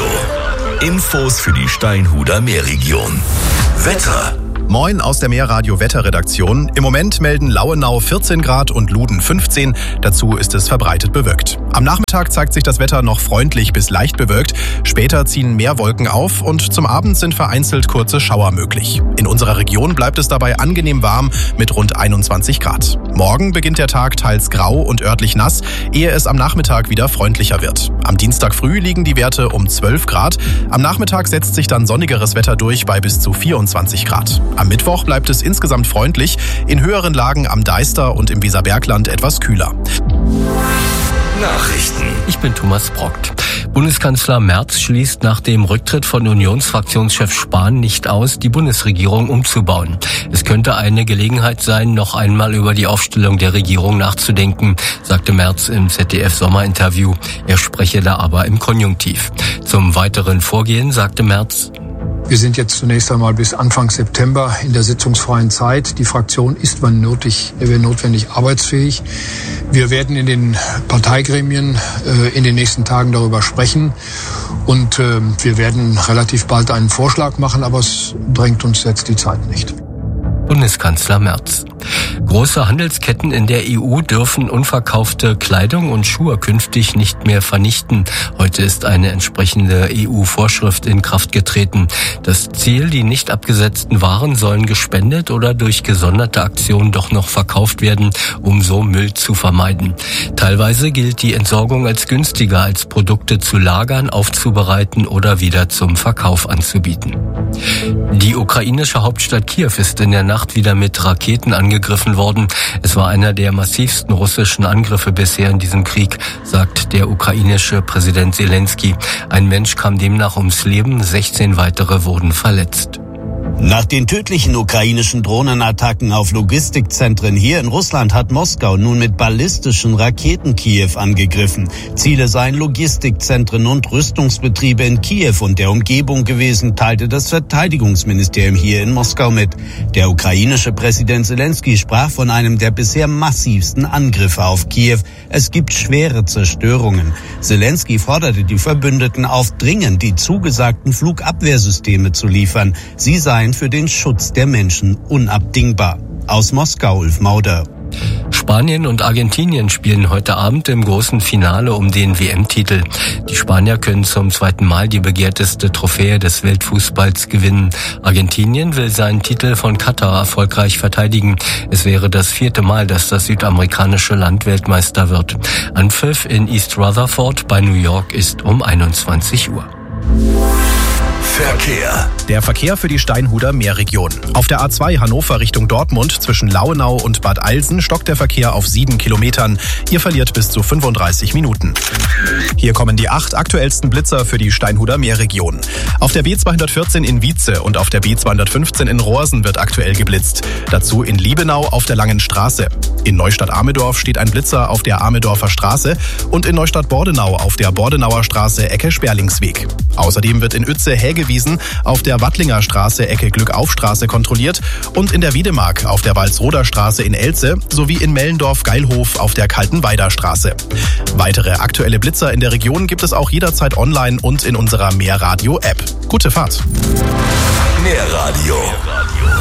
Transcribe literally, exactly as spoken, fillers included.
Infos für die Steinhuder Meerregion. Wetter. Moin aus der Meerradio-Wetterredaktion. Im Moment melden Lauenau vierzehn Grad und Luden fünfzehn. Dazu ist es verbreitet bewölkt. Am Nachmittag zeigt sich das Wetter noch freundlich bis leicht bewölkt. Später ziehen mehr Wolken auf und zum Abend sind vereinzelt kurze Schauer möglich. In unserer Region bleibt es dabei angenehm warm mit rund einundzwanzig Grad. Morgen beginnt der Tag teils grau und örtlich nass, ehe es am Nachmittag wieder freundlicher wird. Am Dienstag früh liegen die Werte um zwölf Grad. Am Nachmittag setzt sich dann sonnigeres Wetter durch bei bis zu vierundzwanzig Grad. Am Mittwoch bleibt es insgesamt freundlich, in höheren Lagen am Deister und im Weserbergland etwas kühler. Nachrichten. Ich bin Thomas Brockt. Bundeskanzler Merz schließt nach dem Rücktritt von Unionsfraktionschef Spahn nicht aus, die Bundesregierung umzubauen. Es könnte eine Gelegenheit sein, noch einmal über die Aufstellung der Regierung nachzudenken, sagte Merz im Z D F-Sommerinterview. Er spreche da aber im Konjunktiv. Zum weiteren Vorgehen sagte Merz: Wir sind jetzt zunächst einmal bis Anfang September in der sitzungsfreien Zeit. Die Fraktion ist, wenn nötig, wenn notwendig, arbeitsfähig. Wir werden in den Parteigremien äh, in den nächsten Tagen darüber sprechen. Und äh, wir werden relativ bald einen Vorschlag machen, aber es drängt uns jetzt die Zeit nicht. Bundeskanzler Merz. Große Handelsketten in der E U dürfen unverkaufte Kleidung und Schuhe künftig nicht mehr vernichten. Heute ist eine entsprechende E U-Vorschrift in Kraft getreten. Das Ziel, die nicht abgesetzten Waren sollen gespendet oder durch gesonderte Aktionen doch noch verkauft werden, um so Müll zu vermeiden. Teilweise gilt die Entsorgung als günstiger, als Produkte zu lagern, aufzubereiten oder wieder zum Verkauf anzubieten. Die ukrainische Hauptstadt Kiew ist in der Nacht wieder mit Raketen angegriffen worden. Es war einer der massivsten russischen Angriffe bisher in diesem Krieg, sagt der ukrainische Präsident Zelensky. Ein Mensch kam demnach ums Leben, sechzehn weitere wurden verletzt. Nach den tödlichen ukrainischen Drohnenattacken auf Logistikzentren hier in Russland hat Moskau nun mit ballistischen Raketen Kiew angegriffen. Ziele seien Logistikzentren und Rüstungsbetriebe in Kiew und der Umgebung gewesen, teilte das Verteidigungsministerium hier in Moskau mit. Der ukrainische Präsident Zelensky sprach von einem der bisher massivsten Angriffe auf Kiew. Es gibt schwere Zerstörungen. Zelensky forderte die Verbündeten auf, dringend die zugesagten Flugabwehrsysteme zu liefern. Sie seien für den Schutz der Menschen unabdingbar. Aus Moskau, Ulf Mauder. Spanien und Argentinien spielen heute Abend im großen Finale um den W M-Titel. Die Spanier können zum zweiten Mal die begehrteste Trophäe des Weltfußballs gewinnen. Argentinien will seinen Titel von Katar erfolgreich verteidigen. Es wäre das vierte Mal, dass das südamerikanische Land Weltmeister wird. Anpfiff in East Rutherford bei New York ist um einundzwanzig Uhr. Verkehr. Der Verkehr für die Steinhuder Meerregion. Auf der A zwei Hannover Richtung Dortmund zwischen Lauenau und Bad Alsen stockt der Verkehr auf sieben Kilometern. Ihr verliert bis zu fünfunddreißig Minuten. Hier kommen die acht aktuellsten Blitzer für die Steinhuder Meerregion. Auf der B zweihundertvierzehn in Wietze und auf der B zweihundertfünfzehn in Rohrsen wird aktuell geblitzt. Dazu in Liebenau auf der Langen Straße. In Neustadt-Amedorf steht ein Blitzer auf der Amedorfer Straße und in Neustadt-Bordenau auf der Bordenauer Straße Ecke Sperlingsweg. Außerdem wird in Uetze Hägewiesen auf der Wattlinger Straße Ecke Glückaufstraße kontrolliert und in der Wiedemark auf der Walsroder Straße in Elze sowie in Mellendorf-Geilhof auf der Kaltenweider Straße. Weitere aktuelle Blitzer in der Region gibt es auch jederzeit online und in unserer Meerradio-App. Gute Fahrt! Meerradio.